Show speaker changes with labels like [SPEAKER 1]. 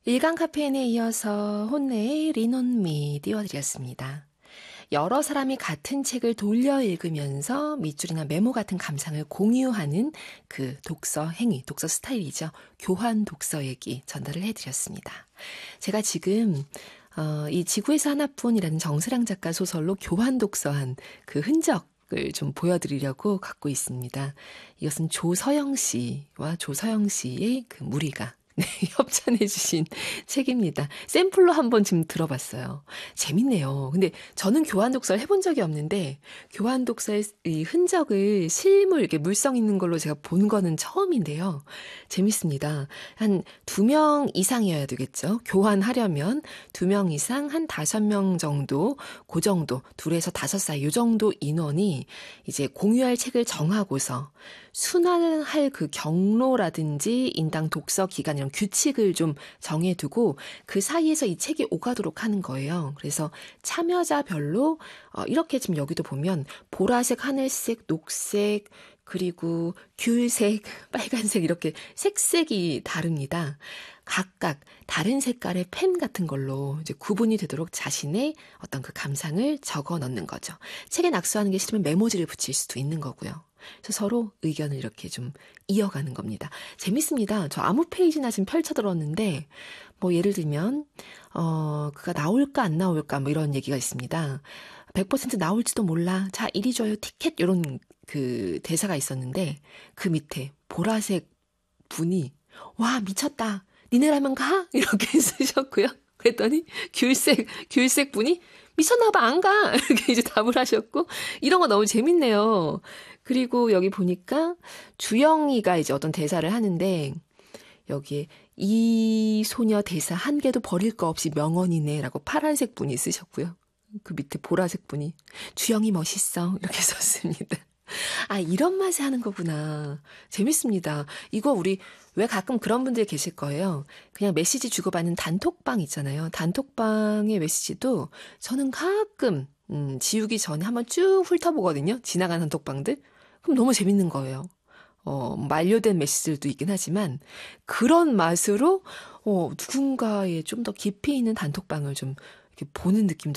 [SPEAKER 1] 일간 카페인에 이어서 혼내의 Lean on Me 띄워드렸습니다. 여러 사람이 같은 책을 돌려 읽으면서 밑줄이나 메모 같은 감상을 공유하는 그 독서 행위, 독서 스타일이죠. 교환 독서 얘기 전달을 해드렸습니다. 제가 지금 이 지구에서 하나뿐이라는 정세랑 작가 소설로 교환 독서한 그 흔적을 좀 보여드리려고 갖고 있습니다. 이것은 조서영 씨와 조서영 씨의 그 무리가 협찬해 주신 책입니다. 샘플로 한번 지금 들어봤어요. 재밌네요. 근데 저는 교환 독서를 해본 적이 없는데 교환 독서의 이 흔적을 실물 이렇게 물성 있는 걸로 제가 본 거는 처음인데요. 재밌습니다. 한 2명 이상이어야 되겠죠. 교환하려면 2명 이상 한 5명 정도, 그 정도, 2에서 5 사이 이 정도 인원이 이제 공유할 책을 정하고서 순환할 그 경로라든지 인당 독서 기간 이런 규칙을 좀 정해두고 그 사이에서 이 책이 오가도록 하는 거예요. 그래서 참여자별로 이렇게 지금 여기도 보면 보라색, 하늘색, 녹색, 그리고 귤색, 빨간색 이렇게 색색이 다릅니다. 각각 다른 색깔의 펜 같은 걸로 이제 구분이 되도록 자신의 어떤 그 감상을 적어 넣는 거죠. 책에 낙서하는 게 싫으면 메모지를 붙일 수도 있는 거고요. 그래서 서로 의견을 이렇게 좀 이어가는 겁니다. 재밌습니다. 저 아무 페이지나 지금 펼쳐들었는데 뭐 예를 들면 그가 나올까 안 나올까 뭐 이런 얘기가 있습니다. 100% 나올지도 몰라. 자, 이리 줘요. 티켓 이런 그 대사가 있었는데 그 밑에 보라색 분이 와 미쳤다. 니네라면 가? 이렇게 쓰셨고요. 그랬더니 귤색 분이 미쳤나봐 안 가. 이렇게 이제 답을 하셨고 이런 거 너무 재밌네요. 그리고 여기 보니까 주영이가 이제 어떤 대사를 하는데 여기에 이 소녀 대사 한 개도 버릴 거 없이 명언이네라고 파란색 분이 쓰셨고요. 그 밑에 보라색 분이 주영이 멋있어 이렇게 썼습니다. 아, 이런 맛에 하는 거구나. 재밌습니다. 이거 우리 왜 가끔 그런 분들 계실 거예요. 그냥 메시지 주고받는 단톡방 있잖아요. 단톡방의 메시지도 저는 가끔 지우기 전에 한번 쭉 훑어보거든요. 지나가는 단톡방들. 그럼 너무 재밌는 거예요. 만료된 메시지들도 있긴 하지만 그런 맛으로 누군가의 좀 더 깊이 있는 단톡방을 좀 이렇게 보는 느낌도